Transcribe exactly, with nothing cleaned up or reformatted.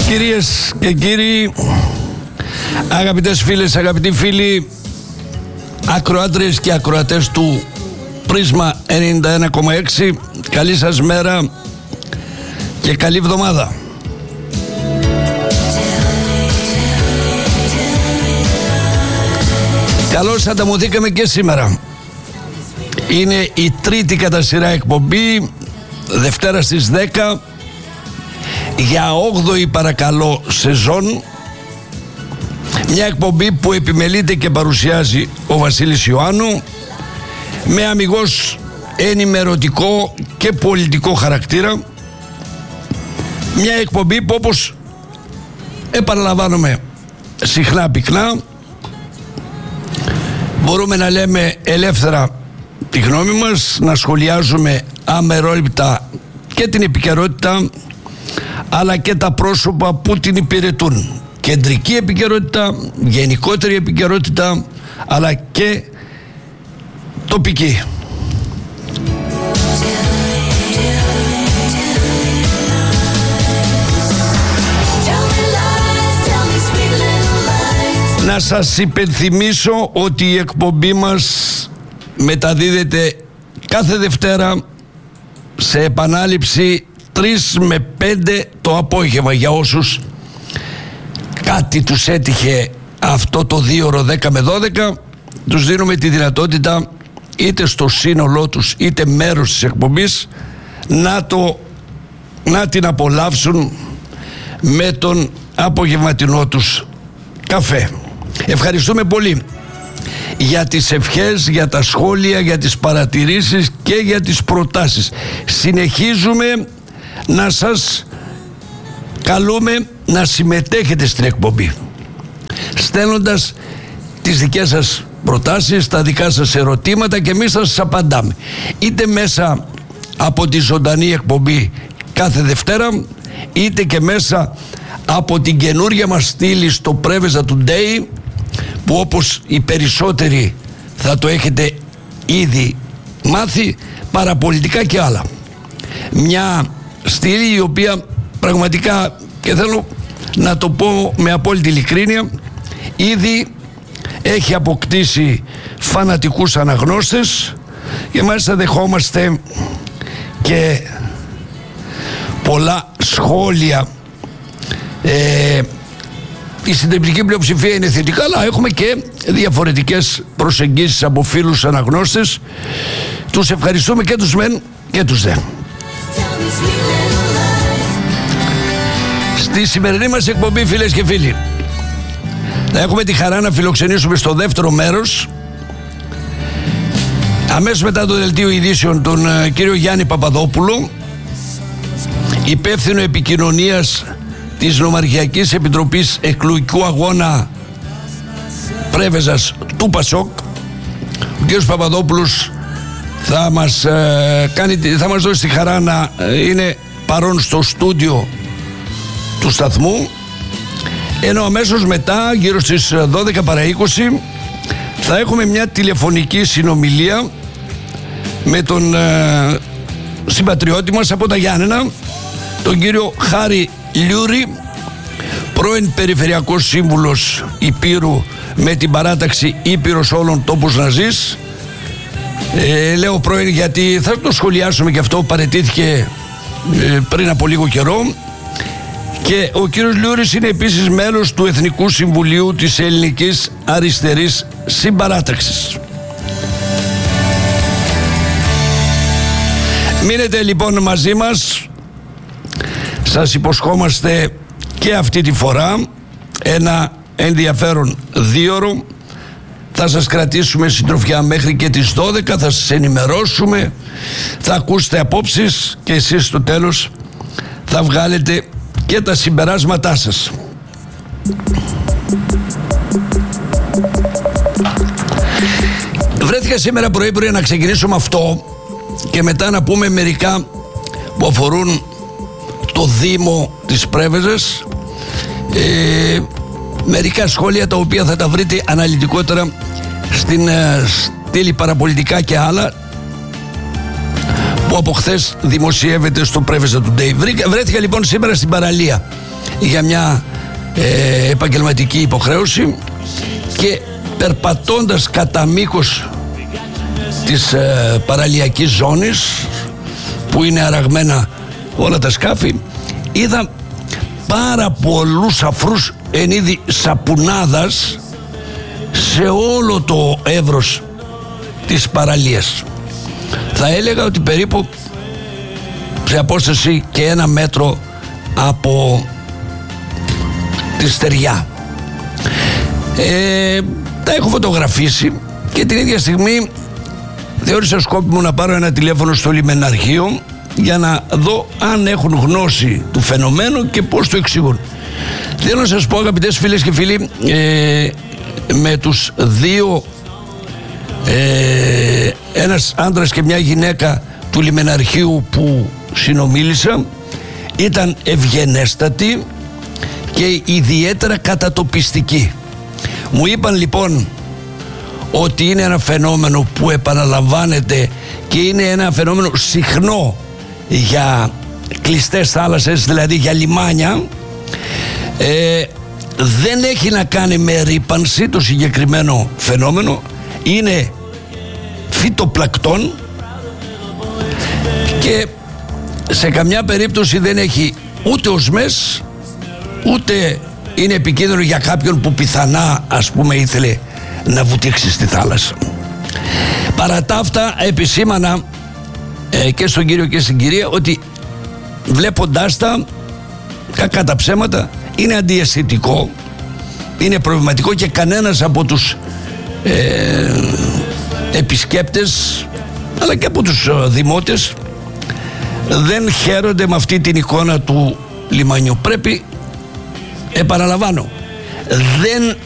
Κυρίες και κύριοι, αγαπητές φίλες, αγαπητοί φίλοι, ακροάτριες και ακροατές του Πρίσμα ενενήντα ένα κόμμα έξι, καλή σας μέρα και καλή εβδομάδα. Καλώς ανταμωθήκαμε και σήμερα. Είναι η τρίτη κατά σειρά εκπομπή, Δευτέρα στις δέκα, για όγδοη παρακαλώ σεζόν. Μια εκπομπή που επιμελείται και παρουσιάζει ο Βασίλης Ιωάννου, με αμιγώς ενημερωτικό και πολιτικό χαρακτήρα. Μια εκπομπή που, όπως επαναλαμβάνομαι συχνά πυκνά, μπορούμε να λέμε ελεύθερα τη γνώμη μας, να σχολιάζουμε αμερόληπτα και την επικαιρότητα αλλά και τα πρόσωπα που την υπηρετούν. Κεντρική επικαιρότητα, γενικότερη επικαιρότητα, αλλά και τοπική. Να σας υπενθυμίσω ότι η εκπομπή μας μεταδίδεται κάθε Δευτέρα σε επανάληψη τρεις με πέντε το απόγευμα. Για όσους κάτι τους έτυχε αυτό το δύο ώρο δέκα με δώδεκα, τους δίνουμε τη δυνατότητα είτε στο σύνολό τους είτε μέρος της εκπομπής να, το, να την απολαύσουν με τον απογευματινό τους καφέ. Ευχαριστούμε πολύ για τις ευχές, για τα σχόλια, για τις παρατηρήσεις και για τις προτάσεις. Συνεχίζουμε να σας καλούμε να συμμετέχετε στην εκπομπή, στέλνοντας τις δικές σας προτάσεις, τα δικά σας ερωτήματα, και εμείς θα σας απαντάμε, είτε μέσα από τη ζωντανή εκπομπή κάθε Δευτέρα, είτε και μέσα από την καινούργια μας στήλη στο Preveza Today, που όπως οι περισσότεροι θα το έχετε ήδη μάθει, παραπολιτικά και άλλα. Μια στήλη η οποία πραγματικά, και θέλω να το πω με απόλυτη ειλικρίνεια, ήδη έχει αποκτήσει φανατικούς αναγνώστες, και μάλιστα δεχόμαστε και πολλά σχόλια. ε, Η συντριπτική πλειοψηφία είναι θετικά, αλλά έχουμε και διαφορετικές προσεγγίσεις από φίλους αναγνώστες. Τους ευχαριστούμε και τους μεν και τους δε. Στη σημερινή μας εκπομπή, φίλες και φίλοι, θα έχουμε τη χαρά να φιλοξενήσουμε στο δεύτερο μέρος, αμέσως μετά το δελτίο ειδήσεων, τον uh, κύριο Γιάννη Παπαδόπουλο, υπεύθυνο επικοινωνίας της Νομαρχιακής Επιτροπής Εκλογικού Αγώνα Πρέβεζας του Πασόκ. Ο κύριος Παπαδόπουλος θα μας, ε, κάνει, θα μας δώσει τη χαρά να είναι παρόν στο στούντιο του σταθμού, ενώ αμέσως μετά, γύρω στις δώδεκα παρά είκοσι, θα έχουμε μια τηλεφωνική συνομιλία με τον ε, συμπατριώτη μας από τα Γιάννενα, τον κύριο Χάρη Λιούρη, πρώην Περιφερειακός Σύμβουλος Υπήρου με την παράταξη Ήπειρος όλων τόπους να ζεις. Ε, λέω πρώην γιατί θα το σχολιάσουμε και αυτό, παραιτήθηκε ε, πριν από λίγο καιρό. Και ο κύριος Λιούρης είναι επίσης μέλος του Εθνικού Συμβουλίου της Ελληνικής Αριστερής Συμπαράταξης. Μείνετε λοιπόν μαζί μας. Σας υποσχόμαστε και αυτή τη φορά ένα ενδιαφέρον δίωρο. Θα σας κρατήσουμε συντροφιά μέχρι και τις δώδεκα, θα σας ενημερώσουμε, θα ακούσετε απόψεις και εσείς στο τέλος θα βγάλετε και τα συμπεράσματά σας. Βρέθηκα σήμερα πρωί πρωί να ξεκινήσω με αυτό και μετά να πούμε μερικά που αφορούν το Δήμο της Πρέβεζας, ε, μερικά σχόλια τα οποία θα τα βρείτε αναλυτικότερα στην ε, στήλη παραπολιτικά και άλλα, που από χθες δημοσιεύεται στο Preveza Today. Βρέθηκα λοιπόν σήμερα στην παραλία για μια ε, επαγγελματική υποχρέωση και περπατώντας κατά μήκος της ε, παραλιακής ζώνης που είναι αραγμένα όλα τα σκάφη, είδα πάρα πολλούς αφρούς εν είδη σαπουνάδας σε όλο το εύρος της παραλίας. Θα έλεγα ότι περίπου σε απόσταση και ένα μέτρο από τη στεριά. Ε, τα έχω φωτογραφίσει και την ίδια στιγμή θεώρησα σκόπιμο να πάρω ένα τηλέφωνο στο λιμεναρχείο για να δω αν έχουν γνώση του φαινομένου και πώς το εξηγούν. Θέλω να σας πω, αγαπητές φίλες και φίλοι, ε, με τους δύο, ε, ένας άντρας και μια γυναίκα του λιμεναρχείου που συνομίλησα, ήταν ευγενέστατοι και ιδιαίτερα κατατοπιστικοί. Μου είπαν λοιπόν ότι είναι ένα φαινόμενο που επαναλαμβάνεται και είναι ένα φαινόμενο συχνό για κλειστές θάλασσες, δηλαδή για λιμάνια. ε, δεν έχει να κάνει με ρύπανση το συγκεκριμένο φαινόμενο, είναι φυτοπλακτών και σε καμιά περίπτωση δεν έχει ούτε οσμές, ούτε είναι επικίνδυνο για κάποιον που πιθανά, ας πούμε, ήθελε να βουτήξει στη θάλασσα. Παρά τα αυτά επισήμανα ε, και στον κύριο και στην κυρία ότι βλέποντάς τα, κακά τα ψέματα, είναι αντιαισθητικό, είναι προβληματικό και κανένας από τους ε, επισκέπτες αλλά και από τους ε, δημότες δεν χαίρονται με αυτή την εικόνα του λιμανιού. Πρέπει, επαναλαμβάνω, δεν